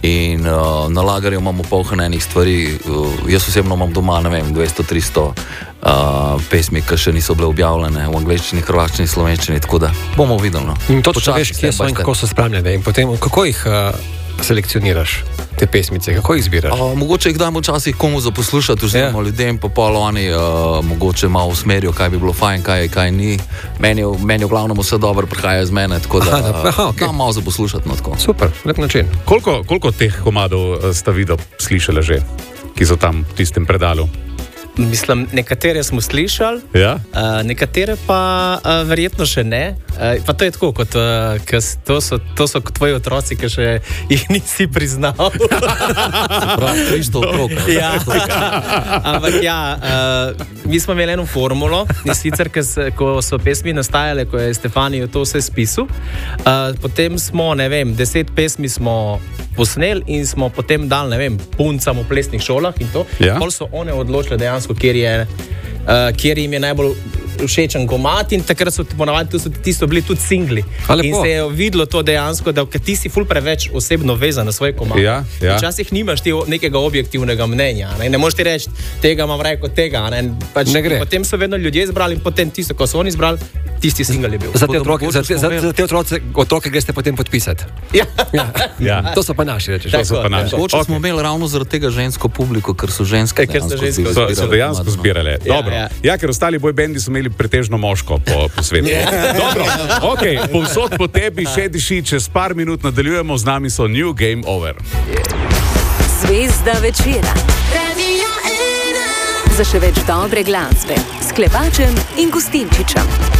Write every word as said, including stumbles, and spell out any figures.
In uh, na lagerju imamo polno enih stvari. Uh, jaz osebno imam doma, ne vem, dvesto do tristo uh, pesmi, ki še niso bile objavljene v angleščini, hrvaščini, slovenščini, tako da bomo videli. No. In točno veš, kje so in kako so spremljene. In potem, kako jih uh, selekcioniraš, te pesmice, kako jih izbiraš? Uh, mogoče jih damo včasih komu za poslušati, oziroma yeah. ljudem, pa pol oni uh, mogoče malo usmerijo, kaj bi bilo fajn, kaj, kaj ni. Meni je, meni je v glavnem vse dobro, prihaja iz mene, tako da uh, aha, okay. dam malo za poslušati. No, super, lep način. Koliko, koliko teh komadov ste videli, slišali že, ki so tam v tistem predalu? Mislim, nekatere smo slišali, ja? uh, nekatere pa uh, verjetno še ne. Uh, pa to je tako, kot uh, to, so, to so tvoji otroci, ki še jih nisi priznal. Prav, isto otrok. Ja, ampak ja, uh, mi smo imeli eno formulo, in sicer, ko so pesmi nastajale, ko je Stefanijo to vse spisal, uh, potem smo, ne vem, deset pesmi smo posneli in smo potem dali, ne vem, puncam v plesnih šolah in to. Ja? Pol so one odločile dejansko, kjer, je, uh, kjer jim je najbolj všečen komad in takrat so ponavadi ti so bili tudi singli. In se je videlo to dejansko, da ti si ful preveč osebno vezan na svoj komad. Ja, ja. Včasih nimaš ti nekega objektivnega mnenja. Ne, ne moreš ti reči, tega imam raje kot tega. Ne, pač ne gre. Potem so vedno ljudje izbrali in potem tisto, ko so oni izbrali, tisti singl je bil. Za te otroke, za, za, za te otroce, otroke greste potem podpisati. Ja. Ja. Ja. To so pa naši, rečeš. To so pa naši. Mogoče okay. smo imeli ravno zaradi tega žensko publiko, ker so ženske e, dejansko, žensko so, so dejansko zbirale. Ja, Dobro. ja. Ja, ker ostali bojbendi so imeli pretežno moško po, po svetu. Dobro, ok, povsod po tebi še diši, čez par minut nadaljujemo, z nami so New Game Over. Zvezda večera. Za še več dobre glasbe s Klepačem in Gustinčičem.